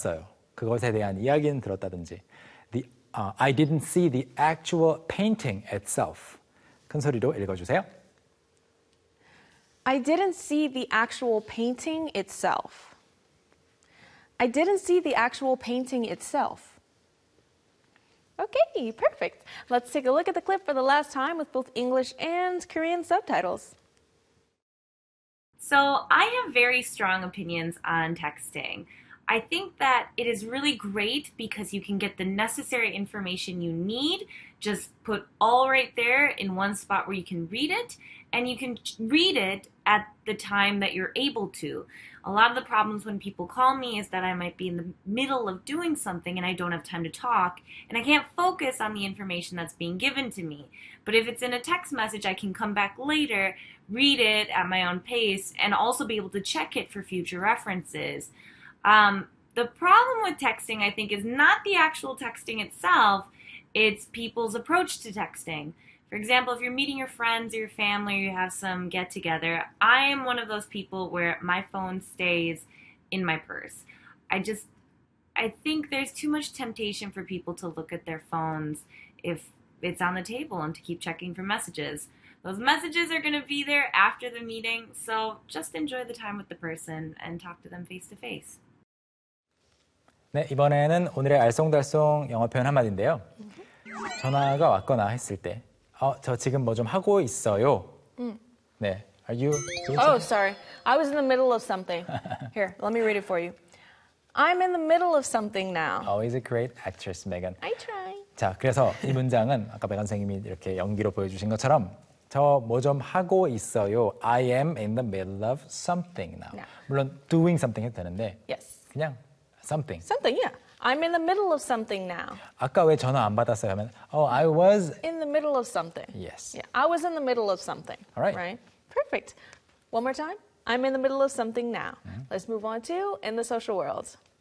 봤어요. 그것에 대한 이야기는 들었다든지. I didn't see the actual painting itself. 큰 소리로 읽어주세요. I didn't see the actual painting itself. I didn't see the actual painting itself. Okay, perfect. Let's take a look at the clip for the last time with both English and Korean subtitles. So I have very strong opinions on texting. I think that it is really great because you can get the necessary information you need, just put all right there in one spot where you can read it, and you can read it at the time that you're able to. A lot of the problems when people call me is that I might be in the middle of doing something and I don't have time to talk, and I can't focus on the information that's being given to me. But if it's in a text message, I can come back later, read it at my own pace, and also be able to check it for future references. The problem with texting, I think, is not the actual texting itself, it's people's approach to texting. For example, if you're meeting your friends or your family or you have some get-together, I am one of those people where my phone stays in my purse. I think there's too much temptation for people to look at their phones if it's on the table and to keep checking for messages. Those messages are going to be there after the meeting, so just enjoy the time with the person and talk to them face to face. 네, 이번에는 오늘의 알쏭달쏭 영어 표현 한마디인데요. 전화가 왔거나 했을 때, 저 지금 뭐 좀 하고 있어요. 네, are you doing Oh, something? sorry. I was in the middle of something. Here, let me read it for you. I'm in the middle of something now. Always a great actress, Megan. I try. 자, 그래서 이 문장은 아까 메간 선생님이 이렇게 연기로 보여주신 것처럼 저 뭐 좀 하고 있어요. I am in the middle of something now. No. 물론 doing something 해도 되는데 Yes. 그냥 something. Something, yeah. I'm in the middle of something now. 아까 왜 전화 안 받았어요 하면 I was In the middle of something. Yes. Yeah, I was in the middle of something. All right. Right? Perfect. One more time. I'm in the middle of something now. Let's move on to in the social world.